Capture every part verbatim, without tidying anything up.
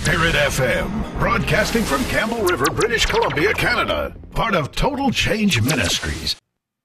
Spirit F M, broadcasting from Campbell River, British Columbia, Canada. Part of Total Change Ministries.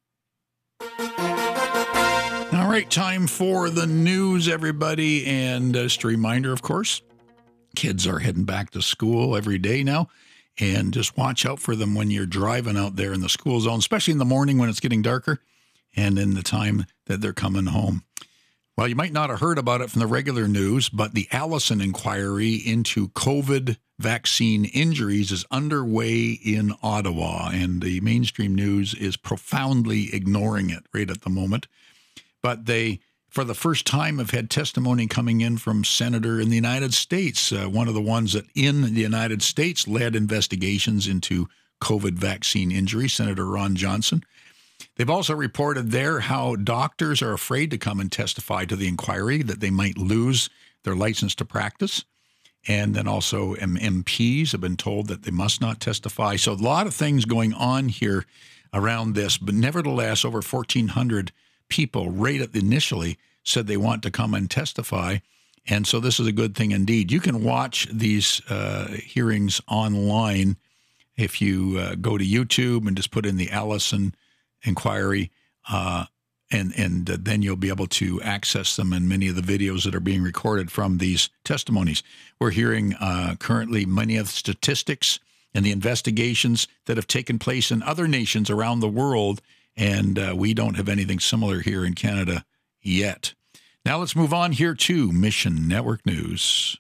All right, time for the news, everybody. And just a reminder, of course, kids are heading back to school every day now. And just watch out for them when you're driving out there in the school zone, especially in the morning when it's getting darker and in the time that they're coming home. Well, you might not have heard about it from the regular news, but the Allison inquiry into COVID vaccine injuries is underway in Ottawa, and the mainstream news is profoundly ignoring it right at the moment. But they, for the first time, have had testimony coming in from Senator in the United States, uh, one of the ones that in the United States led investigations into COVID vaccine injuries, Senator Ron Johnson. They've also reported there how doctors are afraid to come and testify to the inquiry, that they might lose their license to practice. And then also M Ps have been told that they must not testify. So a lot of things going on here around this. But nevertheless, over fourteen hundred people right at the initially said they want to come and testify. And so this is a good thing indeed. You can watch these uh, hearings online if you uh, go to YouTube and just put in the Allison inquiry, uh, and and uh, then you'll be able to access them and many of the videos that are being recorded from these testimonies. We're hearing uh, currently many of the statistics and the investigations that have taken place in other nations around the world, and uh, we don't have anything similar here in Canada yet. Now let's move on here to Mission Network News.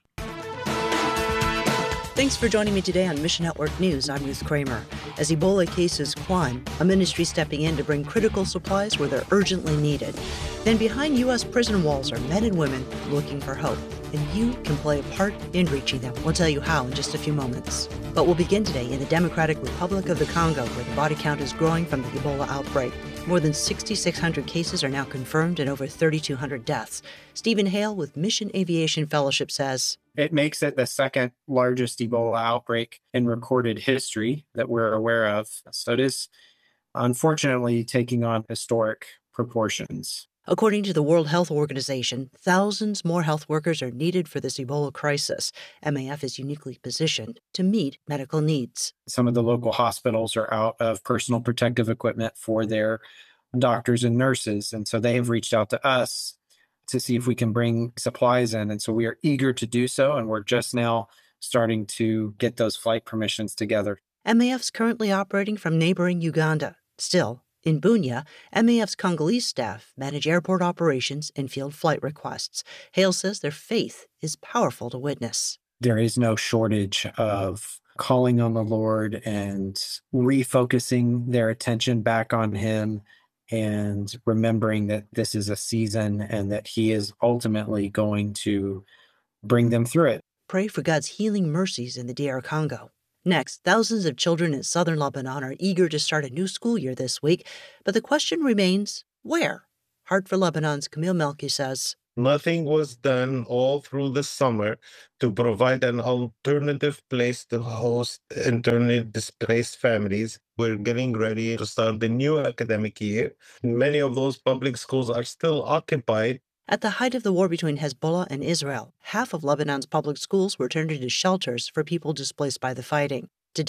Thanks for joining me today on Mission Network News. I'm Ruth Kramer. As Ebola cases climb, a ministry stepping in to bring critical supplies where they're urgently needed. Then behind U S prison walls are men and women looking for hope, and you can play a part in reaching them. We'll tell you how in just a few moments. But we'll begin today in the Democratic Republic of the Congo, where the body count is growing from the Ebola outbreak. More than six thousand six hundred cases are now confirmed and over three thousand two hundred deaths. Stephen Hale with Mission Aviation Fellowship says, it makes it the second largest Ebola outbreak in recorded history that we're aware of. So it is unfortunately taking on historic proportions. According to the World Health Organization, thousands more health workers are needed for this Ebola crisis. M A F is uniquely positioned to meet medical needs. Some of the local hospitals are out of personal protective equipment for their doctors and nurses, and so they have reached out to us to see if we can bring supplies in. And so we are eager to do so, and we're just now starting to get those flight permissions together. M A F is currently operating from neighboring Uganda. Still, in Bunia, M A F's Congolese staff manage airport operations and field flight requests. Hale says their faith is powerful to witness. There is no shortage of calling on the Lord and refocusing their attention back on Him and remembering that this is a season and that He is ultimately going to bring them through it. Pray for God's healing mercies in the D R Congo. Next, thousands of children in southern Lebanon are eager to start a new school year this week, but the question remains, where? Heart for Lebanon's Camille Melki says, nothing was done all through the summer to provide an alternative place to host internally displaced families. We're getting ready to start the new academic year. Many of those public schools are still occupied. At the height of the war between Hezbollah and Israel, half of Lebanon's public schools were turned into shelters for people displaced by the fighting.